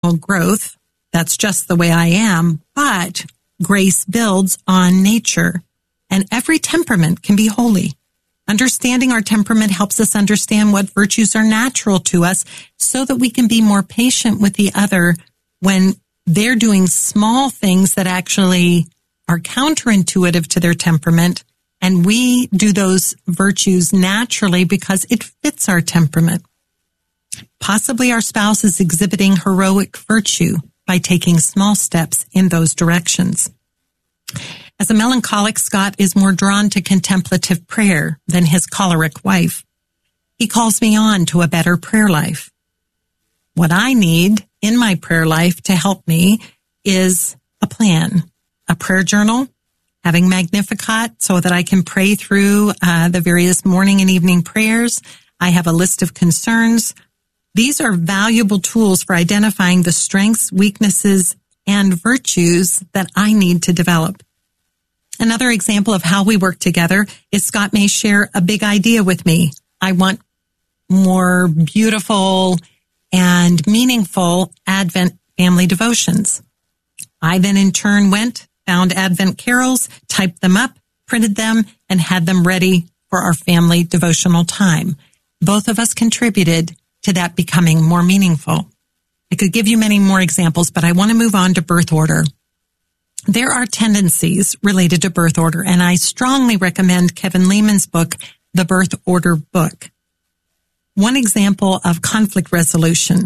personal growth. That's just the way I am. But grace builds on nature, and every temperament can be holy. Understanding our temperament helps us understand what virtues are natural to us so that we can be more patient with the other when they're doing small things that actually are counterintuitive to their temperament, and we do those virtues naturally because it fits our temperament. Possibly our spouse is exhibiting heroic virtue by taking small steps in those directions. As a melancholic, Scott is more drawn to contemplative prayer than his choleric wife. He calls me on to a better prayer life. What I need in my prayer life to help me is a plan, a prayer journal, having Magnificat so that I can pray through the various morning and evening prayers. I have a list of concerns. These are valuable tools for identifying the strengths, weaknesses, and virtues that I need to develop. Another example of how we work together is Scott may share a big idea with me. I want more beautiful and meaningful Advent family devotions. I then in turn found Advent carols, typed them up, printed them, and had them ready for our family devotional time. Both of us contributed to that becoming more meaningful. I could give you many more examples, but I want to move on to birth order. There are tendencies related to birth order, and I strongly recommend Kevin Lehman's book, The Birth Order Book. One example of conflict resolution.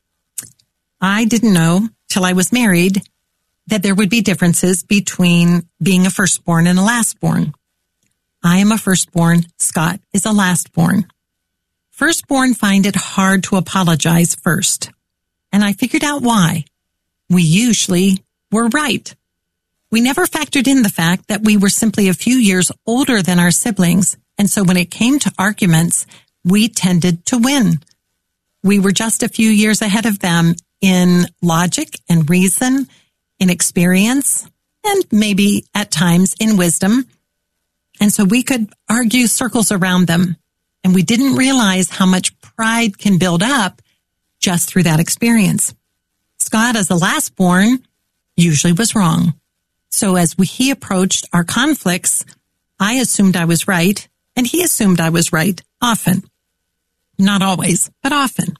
I didn't know till I was married that there would be differences between being a firstborn and a lastborn. I am a firstborn. Scott is a lastborn. Firstborn find it hard to apologize first, and I figured out why. We usually were right. We never factored in the fact that we were simply a few years older than our siblings, and so when it came to arguments, we tended to win. We were just a few years ahead of them in logic and reason, in experience, and maybe at times in wisdom. And so we could argue circles around them, and we didn't realize how much pride can build up just through that experience. Scott, as a lastborn, usually was wrong. So as he approached our conflicts, I assumed I was right, and he assumed I was right, often. Not always, but often.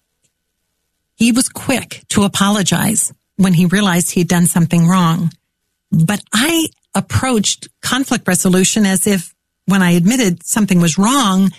He was quick to apologize when he realized he'd done something wrong. But I approached conflict resolution as if when I admitted something was wrong,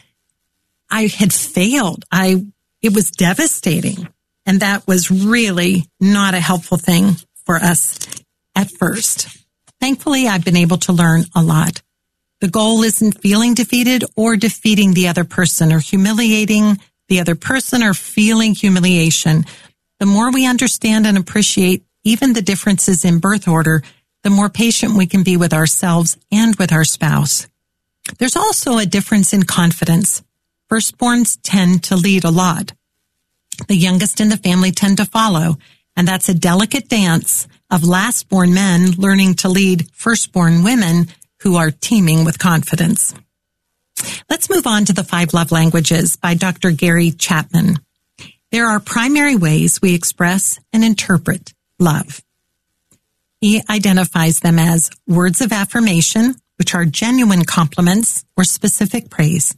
I had failed. It was devastating. And that was really not a helpful thing for us at first. Thankfully, I've been able to learn a lot. The goal isn't feeling defeated or defeating the other person or humiliating the other person or feeling humiliation. The more we understand and appreciate even the differences in birth order, the more patient we can be with ourselves and with our spouse. There's also a difference in confidence. Firstborns tend to lead a lot. The youngest in the family tend to follow, and that's a delicate dance of lastborn men learning to lead firstborn women who are teeming with confidence. Let's move on to the 5 love languages by Dr. Gary Chapman. There are primary ways we express and interpret love. He identifies them as words of affirmation, which are genuine compliments or specific praise.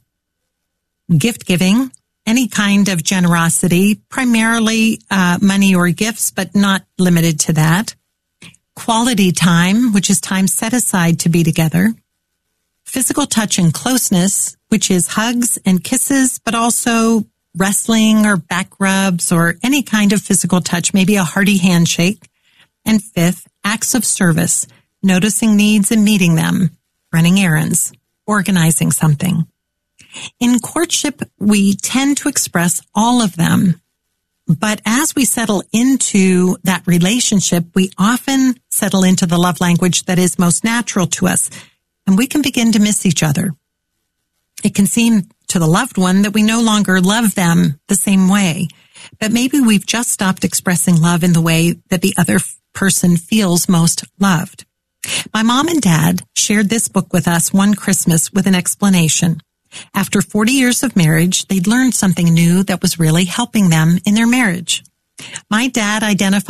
Gift giving, any kind of generosity, primarily money or gifts, but not limited to that. Quality time, which is time set aside to be together. Physical touch and closeness, which is hugs and kisses, but also wrestling or back rubs or any kind of physical touch, maybe a hearty handshake. And 5th, acts of service, noticing needs and meeting them, running errands, organizing something. In courtship, we tend to express all of them. But as we settle into that relationship, we often settle into the love language that is most natural to us, and we can begin to miss each other. It can seem to the loved one that we no longer love them the same way, but maybe we've just stopped expressing love in the way that the other person feels most loved. My mom and dad shared this book with us one Christmas with an explanation. After 40 years of marriage, they'd learned something new that was really helping them in their marriage. My dad identified